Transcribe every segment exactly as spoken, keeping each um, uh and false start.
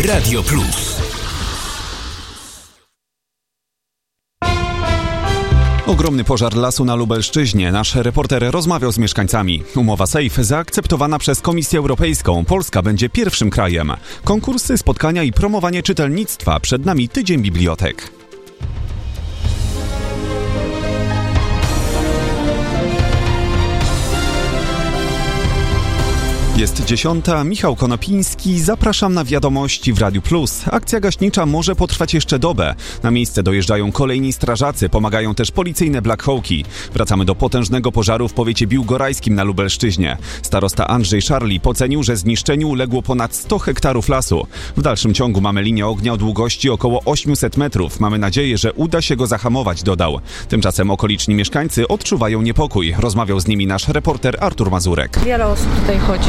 Radio Plus. Ogromny pożar lasu na Lubelszczyźnie. Nasz reporter rozmawiał z mieszkańcami. Umowa SAFE zaakceptowana przez Komisję Europejską. Polska będzie pierwszym krajem. Konkursy, spotkania i promowanie czytelnictwa. Przed nami tydzień bibliotek. Jest dziesiąta, Michał Konopiński, zapraszam na wiadomości w Radiu Plus. Akcja gaśnicza może potrwać jeszcze dobę. Na miejsce dojeżdżają kolejni strażacy, pomagają też policyjne Black Hawki. Wracamy do potężnego pożaru w powiecie biłgorajskim na Lubelszczyźnie. Starosta Andrzej Szarli ocenił, że zniszczeniu uległo ponad sto hektarów lasu. W dalszym ciągu mamy linię ognia o długości około osiemset metrów. Mamy nadzieję, że uda się go zahamować, dodał. Tymczasem okoliczni mieszkańcy odczuwają niepokój. Rozmawiał z nimi nasz reporter Artur Mazurek. Wiele osób tutaj chodzi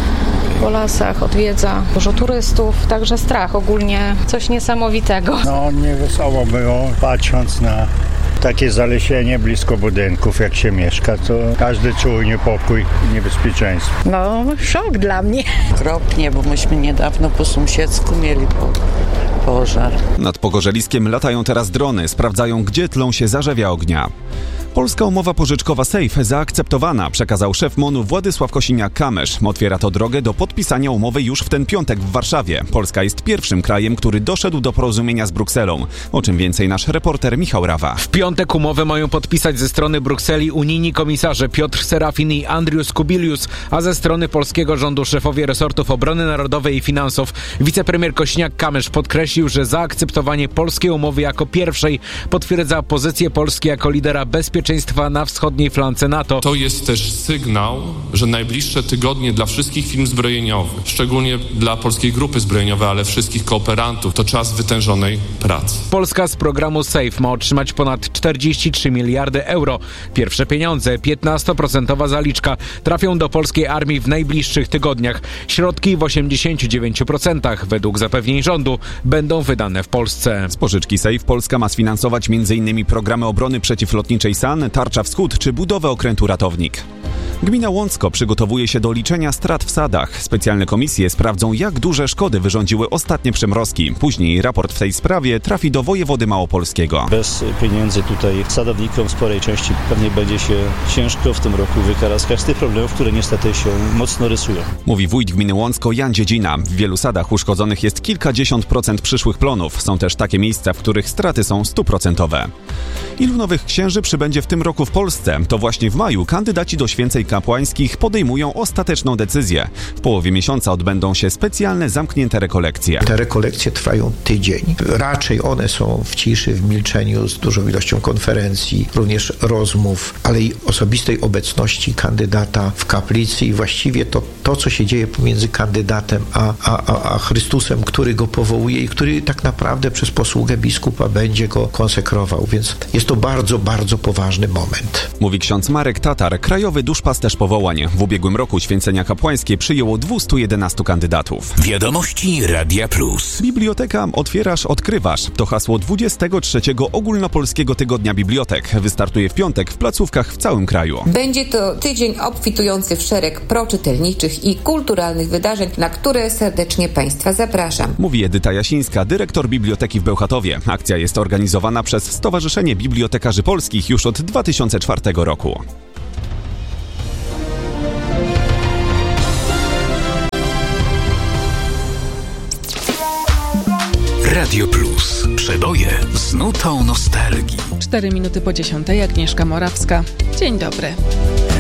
po lasach, odwiedza dużo turystów, także strach ogólnie, coś niesamowitego. No niewesoło było, patrząc na takie zalesienie blisko budynków, jak się mieszka, to każdy czuł niepokój i niebezpieczeństwo. No, szok dla mnie. Okropnie, bo myśmy niedawno po sąsiedzku mieli po, pożar. Nad Pogorzeliskiem latają teraz drony, sprawdzają, gdzie tlą się zarzewia ognia. Polska umowa pożyczkowa SAFE zaakceptowana, przekazał szef MON-u Władysław Kosiniak-Kamysz. Otwiera to drogę do podpisania umowy już w ten piątek w Warszawie. Polska jest pierwszym krajem, który doszedł do porozumienia z Brukselą. O czym więcej nasz reporter Michał Rawa. W piątek umowę mają podpisać ze strony Brukseli unijni komisarze Piotr Serafin i Andrius Kubilius, a ze strony polskiego rządu szefowie resortów obrony narodowej i finansów. Wicepremier Kosiniak-Kamysz podkreślił, że zaakceptowanie polskiej umowy jako pierwszej potwierdza pozycję Polski jako lidera bezpieczeństwa na wschodniej flance NATO. To jest też sygnał, że najbliższe tygodnie dla wszystkich firm zbrojeniowych, szczególnie dla Polskiej Grupy Zbrojeniowej, ale wszystkich kooperantów, to czas wytężonej pracy. Polska z programu SAFE ma otrzymać ponad czterdzieści trzy miliardy euro. Pierwsze pieniądze, piętnastoprocentowa zaliczka, trafią do polskiej armii w najbliższych tygodniach. Środki w osiemdziesięciu dziewięciu procentach według zapewnień rządu będą wydane w Polsce. Z pożyczki SAFE Polska ma sfinansować między innymi programy obrony przeciwlotniczej S A N, Tarcza Wschód czy budowę okrętu Ratownik. Gmina Łącko przygotowuje się do liczenia strat w sadach. Specjalne komisje sprawdzą, jak duże szkody wyrządziły ostatnie przymrozki. Później raport w tej sprawie trafi do wojewody małopolskiego. Bez pieniędzy tutaj sadownikom w sporej części pewnie będzie się ciężko w tym roku wykaraskać z tych problemów, które niestety się mocno rysują. Mówi wójt gminy Łącko Jan Dziedzina. W wielu sadach uszkodzonych jest kilkadziesiąt procent przyszłych plonów. Są też takie miejsca, w których straty są stuprocentowe. Ilu nowych księży przybędzie w tym roku w Polsce? To właśnie w maju kandydaci do święceń kapłańskich podejmują ostateczną decyzję. W połowie miesiąca odbędą się specjalne, zamknięte rekolekcje. Te rekolekcje trwają tydzień. Raczej one są w ciszy, w milczeniu, z dużą ilością konferencji, również rozmów, ale i osobistej obecności kandydata w kaplicy i właściwie to, to co się dzieje pomiędzy kandydatem a, a, a, a Chrystusem, który go powołuje i który tak naprawdę przez posługę biskupa będzie go konsekrował. Więc jest to bardzo, bardzo poważny moment. Mówi ksiądz Marek Tatar, krajowy duszpasterz powołań. W ubiegłym roku święcenia kapłańskie przyjęło dwieście jedenastu kandydatów. Wiadomości Radia Plus. Biblioteka Otwierasz, Odkrywasz. To hasło dwudziestego trzeciego Ogólnopolskiego Tygodnia Bibliotek. Wystartuje w piątek w placówkach w całym kraju. Będzie to tydzień obfitujący w szereg proczytelniczych i kulturalnych wydarzeń, na które serdecznie Państwa zapraszam. Mówi Edyta Jasińska, dyrektor Biblioteki w Bełchatowie. Akcja jest organizowana przez Stowarzyszenie Bibliotekarzy Polskich już od dwa tysiące czwartego roku. Radio Plus. Przeboje z nutą nostalgii. Cztery minuty po dziesiątej. Agnieszka Morawska. Dzień dobry.